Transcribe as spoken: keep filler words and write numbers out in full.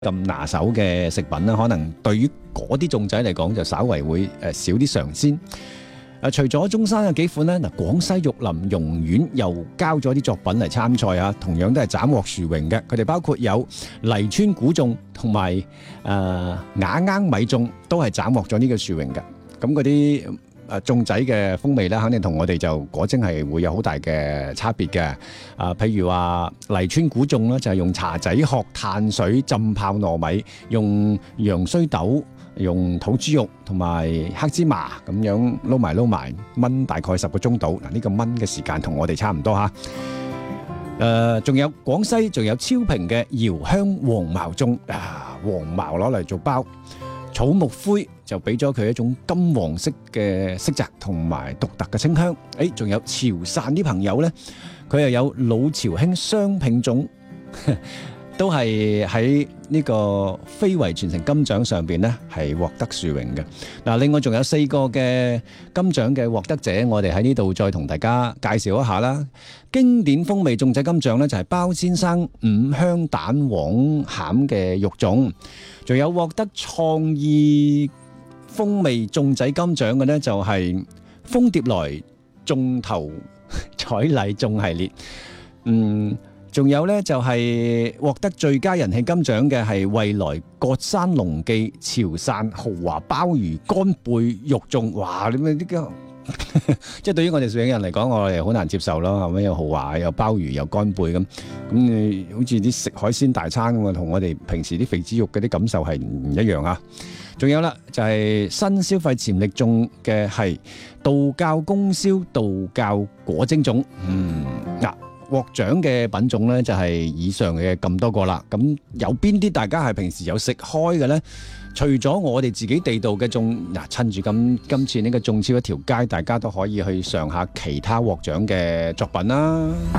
咁拿手嘅食品啦，可能對於嗰啲粽仔嚟講就稍為會誒少啲嘗鮮。誒，除咗中山嘅幾款呢，嗱，廣西玉林蓉苑又交咗啲作品嚟參賽啊，同樣都係斬獲殊榮嘅。佢哋包括有黎川古粽同埋誒雅罌米粽，都係斬獲咗呢個殊榮嘅。咁嗰啲誒粽仔嘅風味咧，肯定同我哋就果真係會有好大嘅差別嘅。啊，譬如話黎川古粽咧，就係用茶仔殼碳水浸泡糯米，用洋衰豆，用土豬肉同埋黑芝麻咁樣撈埋撈埋燜大概十個鐘度。嗱，呢個燜嘅時間同我哋差唔多嚇。誒，仲有廣西仲有超平嘅瑤香黃茅粽啊，黃茅攞嚟做包，草木灰就俾咗佢一種金黃色嘅色澤同埋獨特嘅清香。誒，仲有潮汕啲朋友呢，佢又有老潮興雙拼粽。都係喺呢個非遺傳承金獎上邊呢，係獲得殊榮嘅。嗱，另外仲有四個嘅金獎嘅獲得者，我哋喺呢度再同大家介紹一下啦。經典風味粽仔金獎呢，就係包先生五香蛋黃餡嘅肉粽，仲有獲得創意風味粽仔金獎嘅呢，就係蜂蝶來粽頭彩禮粽系列。嗯。仲有呢，就係獲得最佳人氣金獎嘅係未來葛山龍記潮汕豪華鮑魚乾貝肉粽。哇！你咩呢個即係對於我哋攝影人嚟講，我哋好難接受咯。後尾有豪華，有鮑魚，有乾貝咁，咁你好似啲食海鮮大餐咁啊，同我哋平時啲肥豬肉嗰啲感受係唔一樣啊。仲有啦，就係新消費潛力粽嘅係道教供銷道教果蒸粽。嗯，嗱。獲獎嘅品種呢，就係以上嘅咁多個啦。咁有邊啲大家係平時有食開嘅呢？除咗我哋自己地道嘅粽，嗱，趁住今今次呢個粽超一條街，大家都可以去嘗下其他獲獎嘅作品啦。